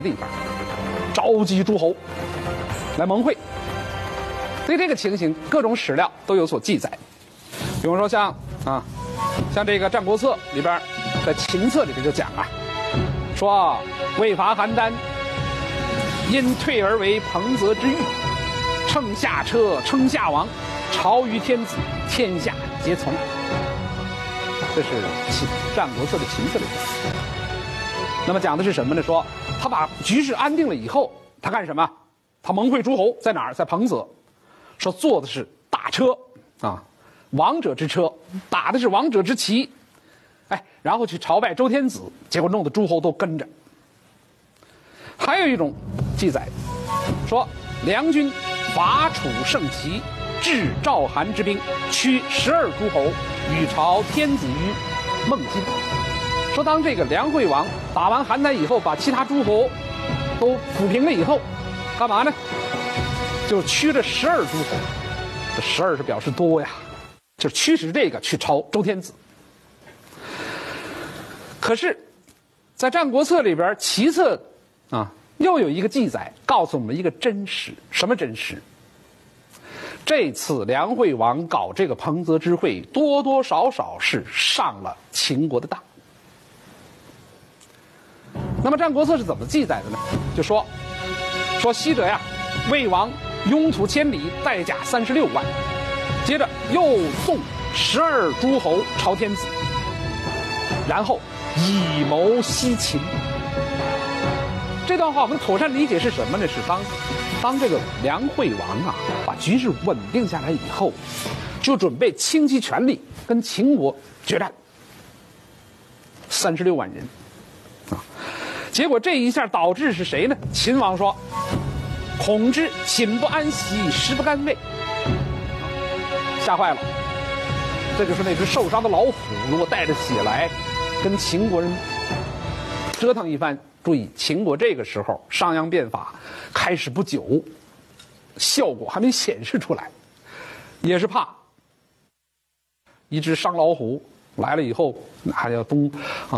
地方，召集诸侯来盟会。对这个情形，各种史料都有所记载。比如说像这个《战国策》里边，在秦策里边就讲说魏伐邯郸，因退而为彭泽之域，乘下车，称夏王，朝于天子，天下皆从。这是《战国策》的秦策里边。那么讲的是什么呢？说他把局势安定了以后，他干什么？他盟会诸侯在哪儿？在彭泽。说坐的是大车王者之车，打的是王者之旗，然后去朝拜周天子，结果弄得诸侯都跟着。还有一种记载，说梁军伐楚胜齐，制赵韩之兵，驱12诸侯，与朝天子于孟津。说当这个梁惠王打完邯郸以后，把其他诸侯都抚平了以后，干嘛呢？就驱着12诸侯，这12是表示多呀，就驱使这个去朝周天子。可是，在《战国策》里边，齐策又有一个记载，告诉我们一个真实。什么真实？这次梁惠王搞这个彭泽之会，多多少少是上了秦国的当。那么《战国策》是怎么记载的呢？就说昔者魏王拥土千里，带甲36万，接着又送12诸侯朝天子，然后以谋西秦。这段话我们妥善理解是什么呢？是当这个梁惠王把局势稳定下来以后，就准备倾其全力跟秦国决战，36万人结果这一下导致是谁呢？秦王说：“恐之寝不安息，食不甘味。”吓坏了。这就是那只受伤的老虎，如果带着血来跟秦国人折腾一番。注意，秦国这个时候商鞅变法开始不久，效果还没显示出来，也是怕一只伤老虎来了以后，还要东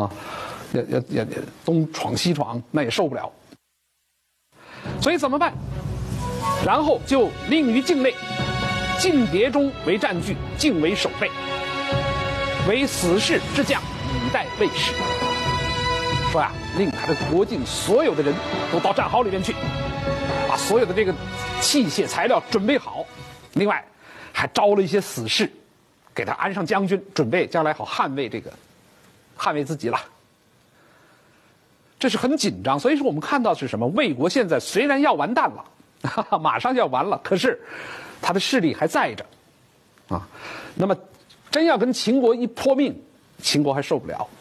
闯西闯，那也受不了。所以怎么办？然后就令于境内，进别中为战据，境为守备，为死士之将，以待卫士。说令他的国境所有的人都到战壕里面去，把所有的这个器械材料准备好。另外，还招了一些死士，给他安上将军，准备将来好捍卫自己了。这是很紧张，所以说我们看到是什么？魏国现在虽然要完蛋了，马上要完了，可是他的势力还在着那么真要跟秦国一泼命，秦国还受不了。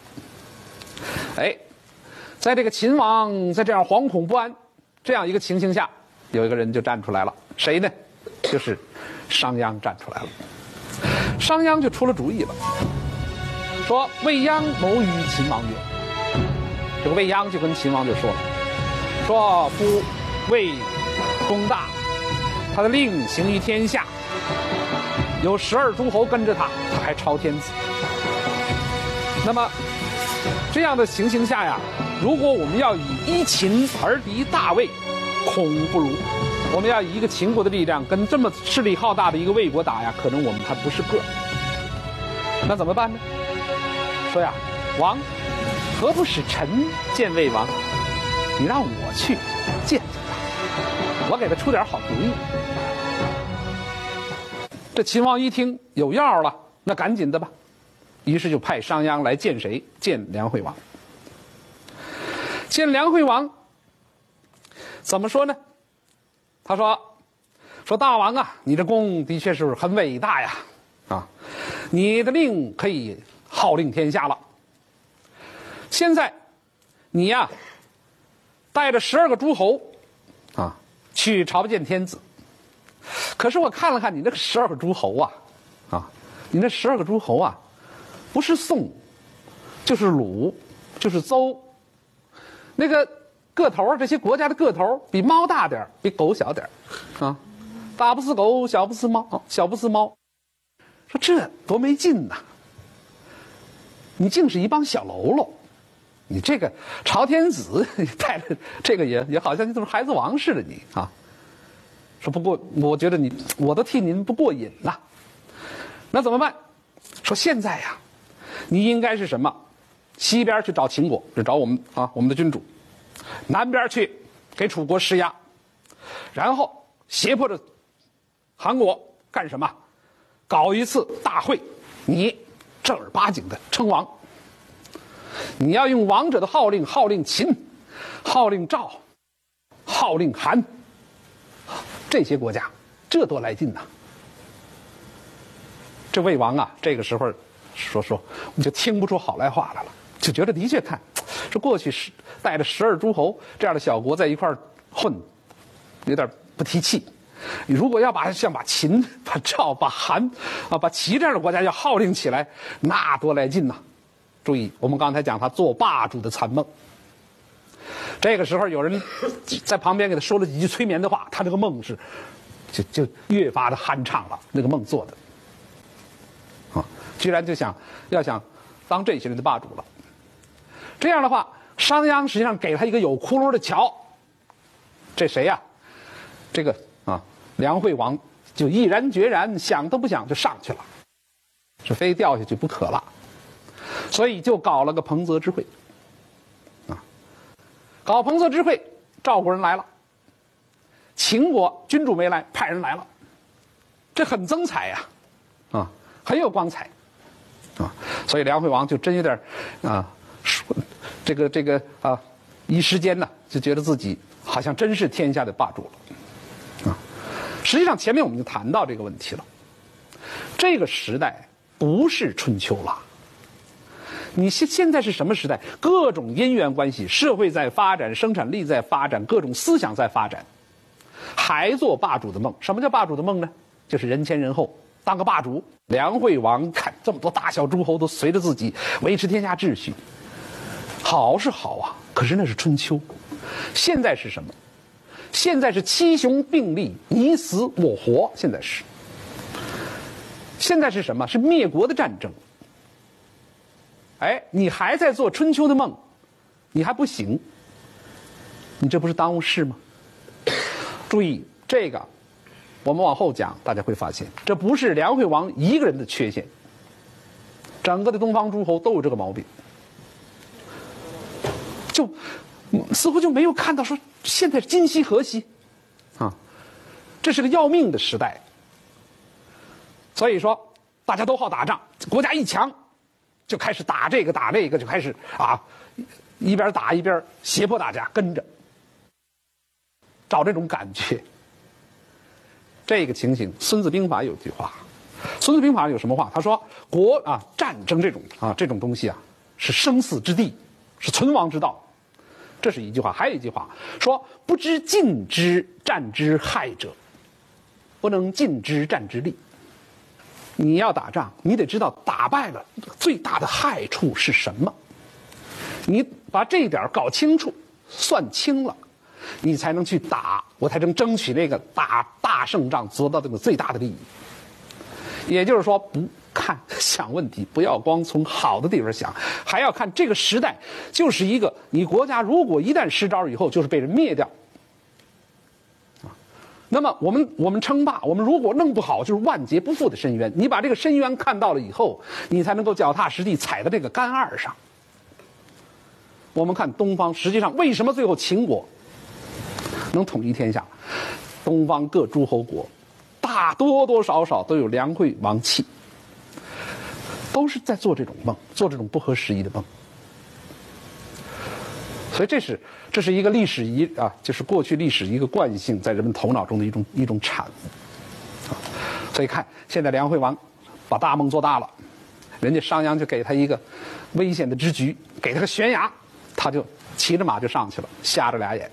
在这个秦王在这样惶恐不安这样一个情形下，有一个人就站出来了。谁呢？就是商鞅站出来了。商鞅就出了主意了，说未鞅谋于秦王曰。这个未鞅就跟秦王就说了，说夫魏公大，他的令行于天下，有12诸侯跟着他，他还朝天子。那么这样的情形下如果我们要以一秦而敌大魏，恐不如。我们要以一个秦国的力量跟这么势力浩大的一个魏国打可能我们还不是个。那怎么办呢？说王何不使臣见魏王？你让我去见他，我给他出点好主意。这秦王一听有药了，那赶紧的吧。于是就派商鞅来见谁？见梁惠王。见梁惠王怎么说呢？他说大王你这功的确是很伟大呀，你的令可以号令天下了。现在你带着12个诸侯去朝见天子。可是我看了看你那个12个诸侯你那12个诸侯不是宋就是鲁就是邹，那个个头这些国家的个头比猫大点，比狗小点大不似狗，小不似猫，小不似猫。说这多没劲呐！你竟是一帮小喽啰， 你这个朝天子带着这个也好像你怎么孩子王似的你啊。说不过，我觉得我都替您不过瘾了。那怎么办？说现在呀，你应该是什么？西边去找秦国，就找我们的君主；南边去给楚国施压，然后胁迫着韩国干什么？搞一次大会，你正儿八经的称王。你要用王者的号令，号令秦，号令赵，号令韩，这些国家，这多来劲呐！这魏王啊，这个时候说，你就听不出好赖话来了，就觉得的确看，这过去带着12诸侯这样的小国在一块儿混，有点不提气。你如果要像把秦、把赵、把韩把齐这样的国家要号令起来，那多来劲呐！注意，我们刚才讲他做霸主的残梦。这个时候有人在旁边给他说了几句催眠的话，他这个梦是就越发的酣畅了。那个梦做的居然要想当这些人的霸主了。这样的话，商鞅实际上给他一个有窟窿的桥。这谁呀？这个梁惠王就毅然决然，想都不想就上去了，是非掉下去不可了。所以就搞了个彭泽之会搞彭泽之会，赵国人来了，秦国君主没来，派人来了，这很增彩呀很有光彩所以梁惠王就真有点一时间呢就觉得自己好像真是天下的霸主了实际上前面我们就谈到这个问题了，这个时代不是春秋了。你现在是什么时代？各种因缘关系，社会在发展，生产力在发展，各种思想在发展，还做霸主的梦。什么叫霸主的梦呢？就是人前人后当个霸主。梁惠王看这么多大小诸侯都随着自己维持天下秩序，好是好啊，可是那是春秋。现在是什么？现在是七雄并立，你死我活。现在是什么？是灭国的战争。你还在做春秋的梦，你还不行，你这不是耽误事吗？注意这个，我们往后讲，大家会发现，这不是梁惠王一个人的缺陷，整个的东方诸侯都有这个毛病，就似乎就没有看到说现在今夕何夕这是个要命的时代。所以说大家都好打仗，国家一强就开始打这个打那个，就开始一边打一边胁迫大家跟着，找这种感觉。这个情形，《孙子兵法》有句话，《孙子兵法》有什么话？他说：“战争这种东西是生死之地，是存亡之道。”这是一句话。还有一句话说：“不知尽之战之害者，不能尽之战之利。”你要打仗，你得知道打败了最大的害处是什么。你把这一点搞清楚，算清了，你才能去打，我才能争取那个大胜仗，得到这个最大的利益。也就是说，想问题，不要光从好的地方想，还要看这个时代就是一个你国家如果一旦失招以后，就是被人灭掉。那么我们称霸，我们如果弄不好，就是万劫不复的深渊。你把这个深渊看到了以后，你才能够脚踏实地踩在这个杆儿上。我们看东方，实际上为什么最后秦国能统一天下？东方各诸侯国多多少少都有梁惠王气，都是在做这种梦，做这种不合时宜的梦。所以这是一个历史就是过去历史一个惯性在人们头脑中的一种产物所以看现在梁惠王把大梦做大了，人家商鞅就给他一个危险的之局，给他个悬崖，他就骑着马就上去了，瞎着俩眼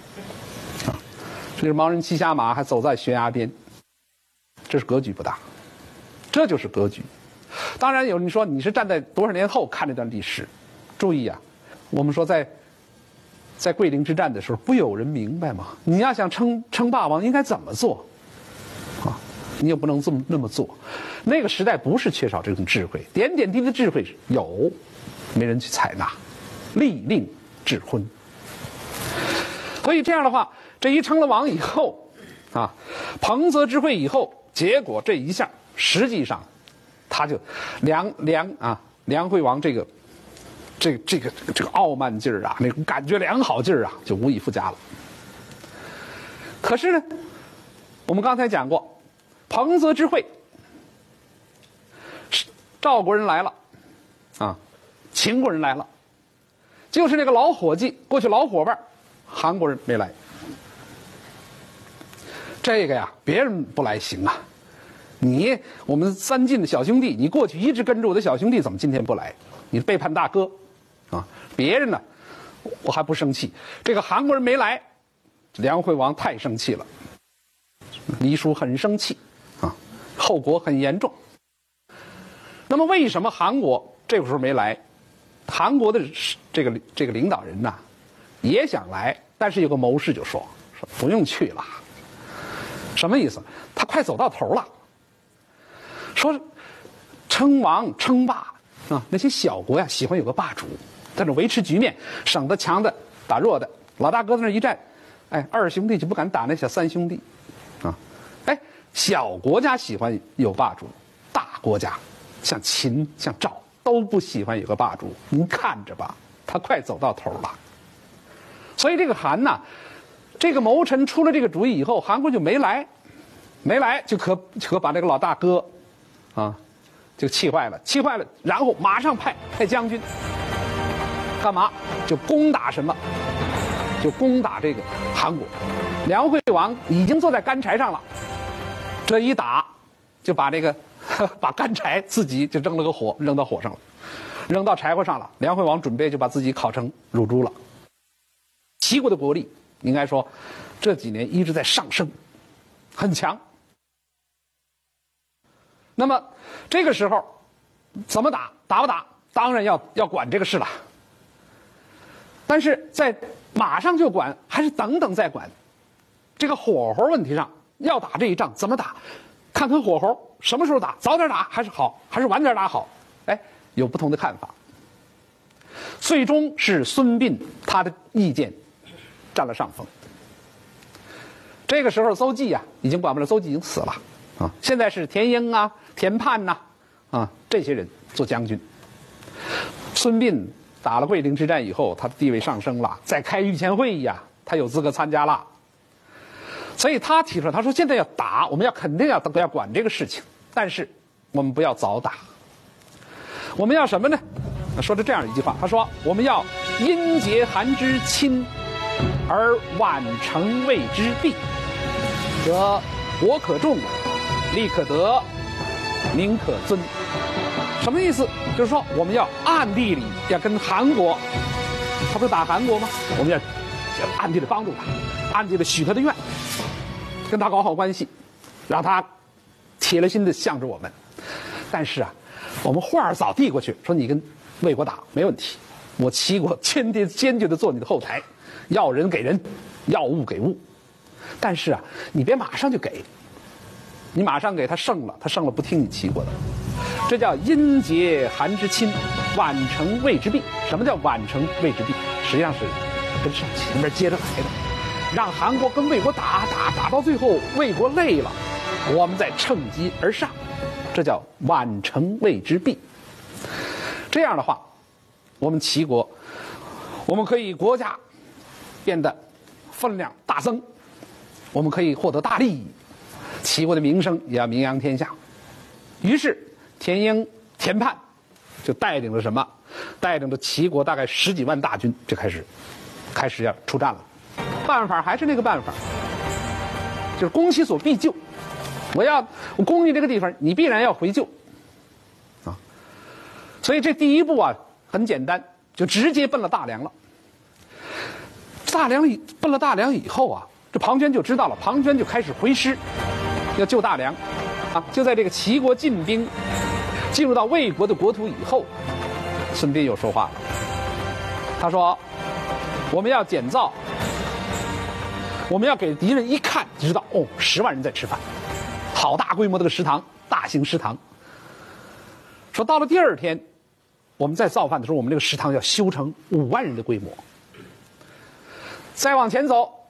这是盲人骑瞎马，还走在悬崖边，这是格局不大，这就是格局。当然有人说你是站在多少年后看这段历史，注意我们说在桂林之战的时候，不有人明白吗？你要想称霸王，应该怎么做你也不能那么做。那个时代不是缺少这种智慧，点点滴滴的智慧有，没人去采纳立令智昏。所以这样的话，这一称了王以后，啊，彭泽之会以后，结果这一下，实际上，他就梁惠王这个傲慢劲儿啊，那种感觉良好劲儿啊，就无以复加了。可是呢，我们刚才讲过，彭泽之会，赵国人来了，啊，秦国人来了，就是那个老伙计，过去老伙伴，韩国人没来。这个呀，别人不来行啊。我们三晋的小兄弟，你过去一直跟着我的小兄弟，怎么今天不来？你背叛大哥，啊！别人呢，我还不生气。这个韩国人没来，梁惠王太生气了，黎叔很生气，啊，后果很严重。那么为什么韩国这个时候没来？韩国的这个领导人呐，也想来，但是有个谋士就说不用去了。什么意思？他快走到头了。说称王称霸啊，那些小国呀喜欢有个霸主，在这维持局面，省得强的打弱的。老大哥在那一站，哎，二兄弟就不敢打那小三兄弟，啊，哎，小国家喜欢有霸主，大国家像秦像赵都不喜欢有个霸主。您看着吧，他快走到头了。所以这个韩呐，这个谋臣出了这个主意以后，韩国就没来就可把这个老大哥，啊，就气坏了，然后马上派将军，干嘛？就攻打什么？就攻打这个韩国。梁惠王已经坐在干柴上了，这一打，就把把干柴自己就扔了个火，扔到火上了，扔到柴火上了。梁惠王准备就把自己烤成乳猪了。齐国的国力应该说这几年一直在上升，很强。那么这个时候怎么打？打不打？当然要管这个事了。但是在马上就管，还是等等再管？这个火候问题上，要打这一仗怎么打？看看火候什么时候打，早点打还是好，还是晚点打好？哎，有不同的看法。最终是孙膑他的意见占了上风。这个时候邹忌啊已经管不了，邹忌已经死了啊。现在是田婴啊、田盼呐啊这些人做将军。孙膑打了桂林之战以后，他的地位上升了，再开御前会议啊，他有资格参加了。所以他提出来，他说现在要打，我们肯定要管这个事情，但是我们不要早打。我们要什么呢？说着这样一句话，他说我们要因结韩之亲，而宛城魏之弊，则国可重，利可得，民可尊。什么意思？就是说我们要暗地里要跟韩国，他不是打韩国吗？我们要暗地里帮助他，暗地里许他的愿，跟他搞好关系，让他铁了心的向着我们。但是啊，我们话早递过去，说你跟魏国打没问题，我齐国坚决的做你的后台，要人给人，要物给物。但是啊，你别马上就给，你马上给他胜了不听你齐国的。这叫因结韩之亲，宛城魏之弊。什么叫宛城魏之弊？实际上是跟上前面接着来的，让韩国跟魏国打到最后，魏国累了，我们再乘机而上，这叫宛城魏之弊。这样的话，我们齐国，我们可以国家变得分量大增，我们可以获得大利益，齐国的名声也要名扬天下。于是田婴、田盼就带领了什么？带领着齐国大概10几万大军，就开始要出战了。办法还是那个办法，就是攻其所必救。我攻你这个地方，你必然要回救啊。所以这第一步啊很简单，就直接奔了大梁了。奔了大梁以后啊，这庞涓就知道了，庞涓就开始回师，要救大梁啊。就在这个齐国进兵进入到魏国的国土以后，孙膑又说话了，他说我们要减灶，我们要给敌人一看就知道哦，10万人在吃饭，好大规模的个食堂，大型食堂。说到了第二天， 我们在造饭的时候，我们这个食堂要修成5万人的规模。再往前走，